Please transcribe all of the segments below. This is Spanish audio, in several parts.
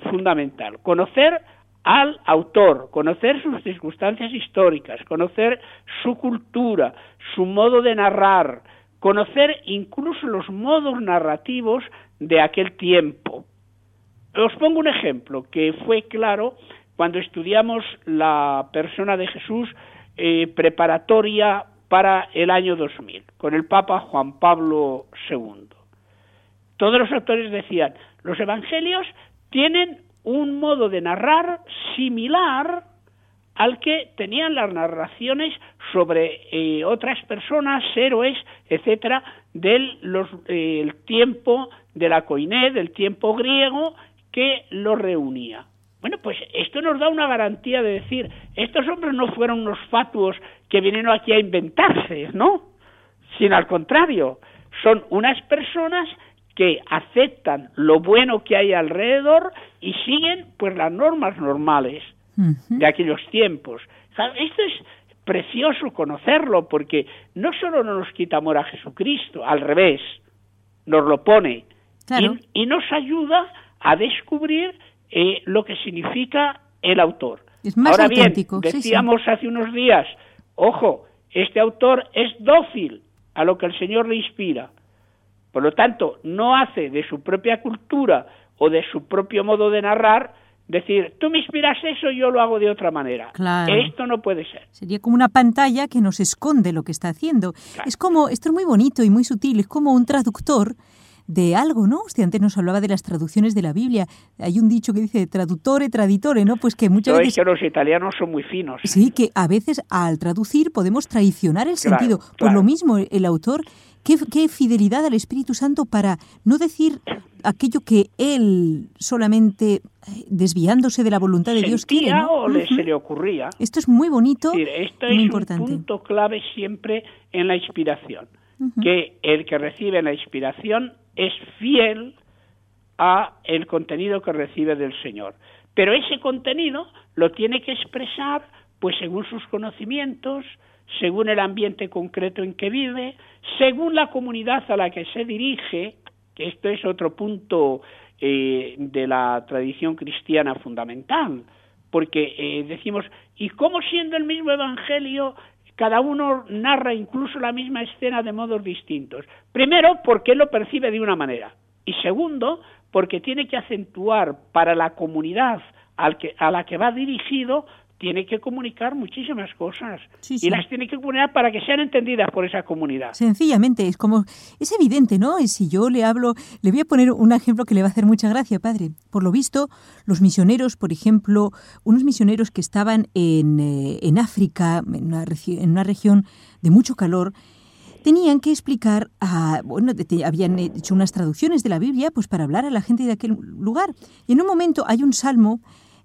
fundamental. Conocer al autor, conocer sus circunstancias históricas, conocer su cultura, su modo de narrar, conocer incluso los modos narrativos de aquel tiempo. Os pongo un ejemplo que fue claro cuando estudiamos la persona de Jesús preparatoria para el año 2000, con el Papa Juan Pablo II. Todos los autores decían, los evangelios tienen un modo de narrar similar al que tenían las narraciones sobre otras personas, héroes, etcétera, del tiempo de la Koiné, del tiempo griego que los reunía. Bueno, pues esto nos da una garantía de decir, estos hombres no fueron unos fatuos que vinieron aquí a inventarse, ¿no? Sino al contrario, son unas personas que aceptan lo bueno que hay alrededor y siguen pues las normas normales de aquellos tiempos. Esto es precioso conocerlo porque no solo no nos quita amor a Jesucristo, al revés, nos lo pone, claro, y nos ayuda a descubrir lo que significa el autor. Es más Ahora auténtico. Bien, decíamos hace unos días, ojo, este autor es dócil a lo que el Señor le inspira. Por lo tanto, no hace de su propia cultura o de su propio modo de narrar, decir, tú me inspiras eso, yo lo hago de otra manera. Claro. Esto no puede ser. Sería como una pantalla que nos esconde lo que está haciendo. Claro. Es como, esto es muy bonito y muy sutil, es como un traductor de algo, ¿no? Usted antes nos hablaba de las traducciones de la Biblia. Hay un dicho que dice traduttore, traditore, ¿no? Pues que muchas veces... Es que los italianos son muy finos. Sí, que a veces al traducir podemos traicionar el sentido. Claro. Pues lo mismo, el autor, qué fidelidad al Espíritu Santo para no decir aquello que él solamente desviándose de la voluntad de Dios quiere, ¿no? O se le ocurría. Esto es muy bonito, esto muy es importante. Un punto clave siempre en la inspiración, que el que recibe la inspiración es fiel a el contenido que recibe del Señor. Pero ese contenido lo tiene que expresar pues según sus conocimientos, según el ambiente concreto en que vive, según la comunidad a la que se dirige, que esto es otro punto de la tradición cristiana fundamental, porque decimos, ¿y cómo siendo el mismo evangelio cada uno narra incluso la misma escena de modos distintos? Primero, porque él lo percibe de una manera, y segundo, porque tiene que acentuar para la comunidad a la que va dirigido, tiene que comunicar muchísimas cosas, sí. Y las tiene que comunicar para que sean entendidas por esa comunidad. Sencillamente, es evidente, ¿no? Y si yo le hablo, le voy a poner un ejemplo que le va a hacer mucha gracia, padre. Por lo visto, los misioneros, por ejemplo, unos misioneros que estaban en África, en una región de mucho calor, tenían que explicar, habían hecho unas traducciones de la Biblia pues para hablar a la gente de aquel lugar. Y en un momento hay un salmo,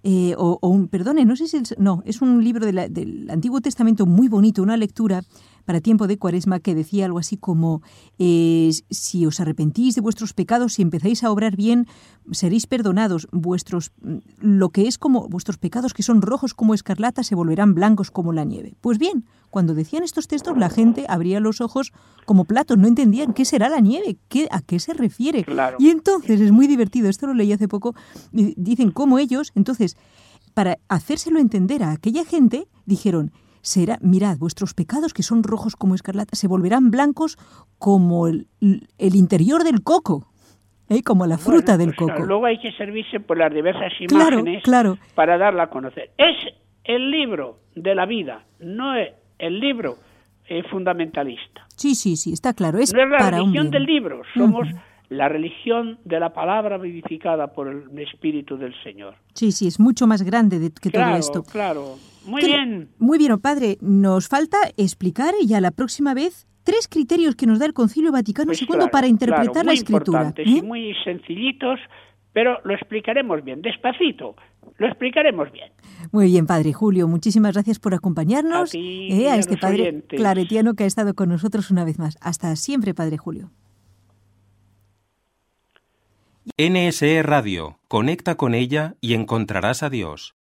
es un libro del Antiguo Testamento muy bonito, una lectura para tiempo de Cuaresma que decía algo así como si os arrepentís de vuestros pecados, si empezáis a obrar bien, seréis perdonados. Lo que es como vuestros pecados que son rojos como escarlata se volverán blancos como la nieve. Pues bien, cuando decían estos textos la gente abría los ojos como platos, no entendían qué será la nieve, a qué se refiere. Claro. Y entonces es muy divertido, esto lo leí hace poco, dicen cómo ellos, entonces, para hacérselo entender a aquella gente, dijeron, mirad, vuestros pecados que son rojos como escarlata se volverán blancos como el interior del coco, como la fruta del coco. Luego hay que servirse por las diversas imágenes para darla a conocer. Es el libro de la vida, no es el libro fundamentalista. Sí, está claro. No es la religión del libro, somos la religión de la palabra vivificada por el Espíritu del Señor. Sí, es mucho más grande que todo esto. Claro. Muy bien. Muy bien, padre. Nos falta explicar ya la próxima vez 3 criterios que nos da el Concilio Vaticano II para interpretar la Escritura. Muy muy sencillitos, pero lo explicaremos bien, despacito, lo explicaremos bien. Muy bien, padre Julio, muchísimas gracias por acompañarnos, a este padre oyentes claretiano que ha estado con nosotros una vez más. Hasta siempre, padre Julio. NSE Radio, conecta con ella y encontrarás a Dios.